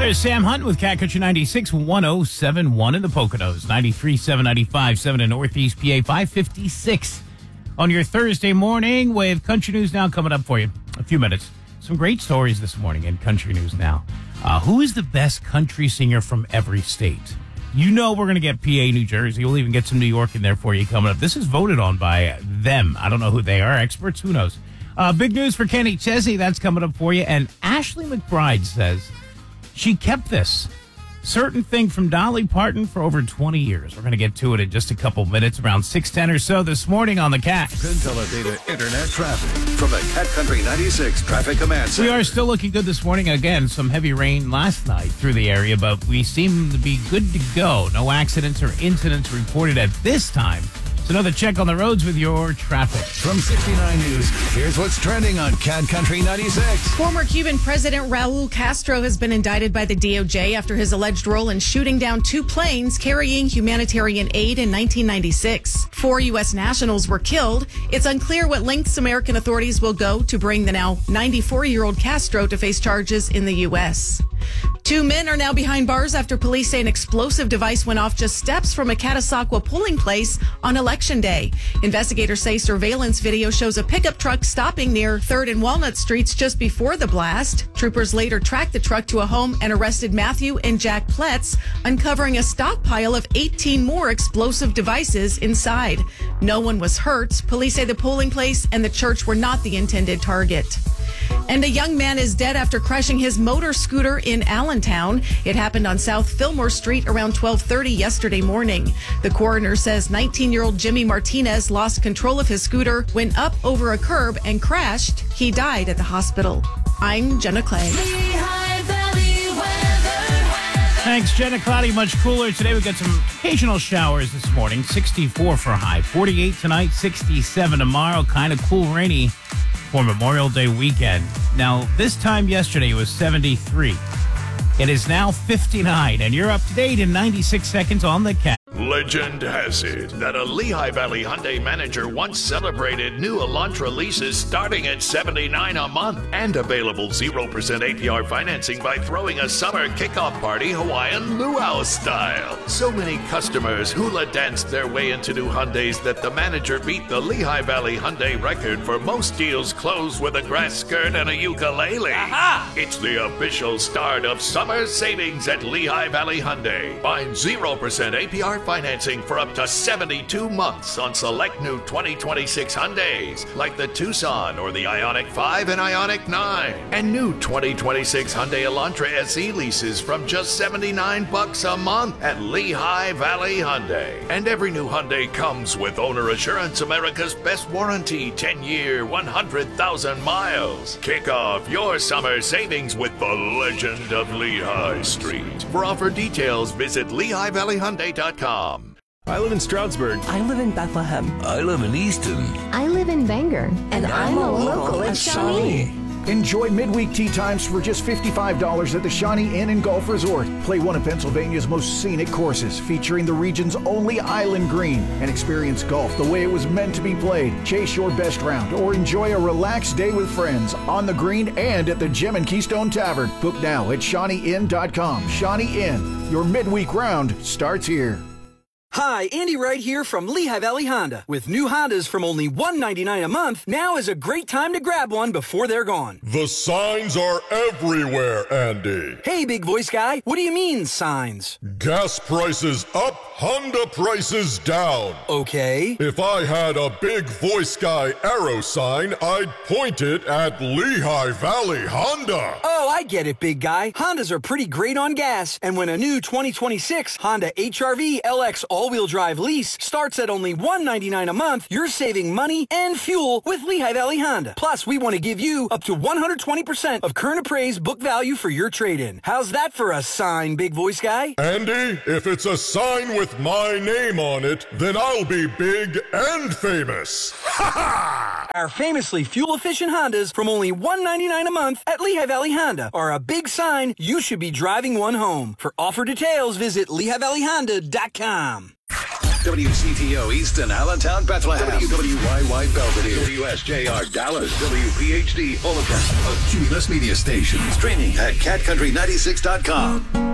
There's Sam Hunt with Cat Country 96, 1071 in the Poconos, 93.7, 95.7 in Northeast PA, 556 on your Thursday morning with Country News Now coming up for you. A few minutes. Some great stories this morning in Country News Now. Who is the best country singer from every state? You know we're going to get PA, New Jersey. We'll even get some New York in there for you coming up. This is voted on by them. I don't know who they are. Experts, who knows? Big news for Kenny Chesney. That's coming up for you. And Ashley McBride says she kept this certain thing from Dolly Parton for over 20 years. We're going to get to it in just a couple minutes, around 6:10 or so this morning on the Cat. Pinteladata Internet traffic from the Cat Country 96 Traffic Command Center. We are still looking good this morning. Again, some heavy rain last night through the area, but we seem to be good to go. No accidents or incidents reported at this time. So another check on the roads with your traffic. From 69 News, here's what's trending on Cat Country 96. Former Cuban President Raul Castro has been indicted by the DOJ after his alleged role in shooting down two planes carrying humanitarian aid in 1996. 4 U.S. nationals were killed. It's unclear what lengths American authorities will go to bring the now 94-year-old Castro to face charges in the U.S. 2 men are now behind bars after police say an explosive device went off just steps from a Catasauqua polling place on Election Day. Investigators say surveillance video shows a pickup truck stopping near 3rd and Walnut Streets just before the blast. Troopers later tracked the truck to a home and arrested Matthew and Jack Pletz, uncovering a stockpile of 18 more explosive devices inside. No one was hurt. Police say the polling place and the church were not the intended target. And a young man is dead after crashing his motor scooter in Allentown. It happened on South Fillmore Street around 12:30 yesterday morning. The coroner says 19-year-old Jimmy Martinez lost control of his scooter, went up over a curb and crashed. He died at the hospital. I'm Jenna Clay. Thanks, Jenna. Cloudy, much cooler. Today we got some occasional showers this morning. 64 for a high. 48 tonight, 67 tomorrow. Kind of cool, rainy for Memorial Day weekend. Now, this time yesterday it was 73. It is now 59, and you're up to date in 96 seconds on the Cat. Legend has it that a Lehigh Valley Hyundai manager once celebrated new Elantra leases starting at $79 a month and available 0% APR financing by throwing a summer kickoff party Hawaiian luau style. So many customers hula danced their way into new Hyundais that the manager beat the Lehigh Valley Hyundai record for most deals closed with a grass skirt and a ukulele. Aha! It's the official start of summer savings at Lehigh Valley Hyundai. Find 0% APR financing for up to 72 months on select new 2026 Hyundais like the Tucson or the Ioniq 5 and Ioniq 9. And new 2026 Hyundai Elantra SE leases from just $79 a month at Lehigh Valley Hyundai. And every new Hyundai comes with Owner Assurance, America's best warranty, 10-year, 100,000 miles. Kick off your summer savings with the legend of Lehigh Street. For offer details, visit LehighValleyHyundai.com. I live in Stroudsburg. I live in Bethlehem. I live in Easton. I live in Bangor. And I'm a local at Shawnee. Enjoy midweek tea times for just $55 at the Shawnee Inn and Golf Resort. Play one of Pennsylvania's most scenic courses, featuring the region's only island green, and experience golf the way it was meant to be played. Chase your best round or enjoy a relaxed day with friends on the green and at the Gem and Keystone Tavern. Book now at ShawneeInn.com. Shawnee Inn, your midweek round starts here. Hi, Andy Wright here from Lehigh Valley Honda. With new Hondas from only $199 a month, now is a great time to grab one before they're gone. The signs are everywhere, Andy. Hey, big voice guy, what do you mean, signs? Gas prices up, Honda prices down. Okay. If I had a big voice guy arrow sign, I'd point it at Lehigh Valley Honda. Oh, I get it, big guy. Hondas are pretty great on gas, and when a new 2026 Honda HR-V LX all-wheel drive lease starts at only $199 a month, you're saving money and fuel with Lehigh Valley Honda. Plus, we want to give you up to 120% of current appraised book value for your trade-in. How's that for a sign, big voice guy? Andy, if it's a sign with my name on it, then I'll be big and famous. Ha ha! Our famously fuel-efficient Hondas from only $199 a month at Lehigh Valley Honda are a big sign you should be driving one home. For offer details, visit LehighValleyHonda.com. WCTO Easton, Allentown, Bethlehem. WWYY Belvedere. WSJR Dallas. WPHD Omaha. A Cumulus Media Station. Streaming at catcountry96.com.